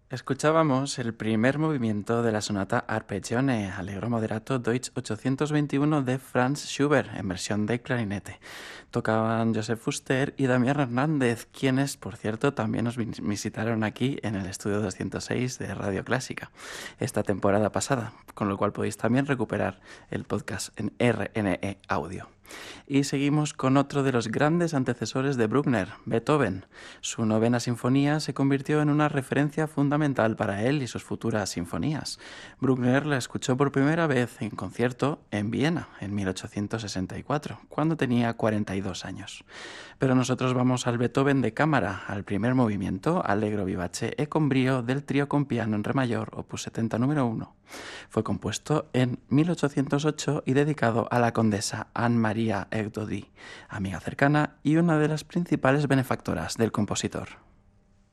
Escuchábamos el primer movimiento de la sonata Arpeggione, Allegro moderato Deutsch 821 de Franz Schubert, en versión de clarinete. Tocaban Joseph Fuster y Damián Hernández, quienes, por cierto, también nos visitaron aquí en el estudio 206 de Radio Clásica esta temporada pasada, con lo cual podéis también recuperar el podcast en RNE Audio. Y seguimos con otro de los grandes antecesores de Bruckner, Beethoven. Su novena sinfonía se convirtió en una referencia fundamental para él y sus futuras sinfonías. Bruckner la escuchó por primera vez en concierto en Viena en 1864, cuando tenía 42 años. Pero nosotros vamos al Beethoven de cámara, al primer movimiento, Allegro vivace e con brío del trío con piano en re mayor, opus 70 número 1. Fue compuesto en 1808 y dedicado a la condesa Anne-Maria Egdodi, amiga cercana y una de las principales benefactoras del compositor.